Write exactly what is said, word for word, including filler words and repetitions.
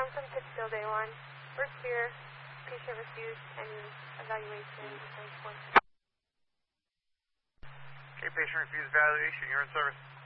Welcome to Field A one. First here, patient refused any evaluation. Okay, patient refused evaluation. You're in service.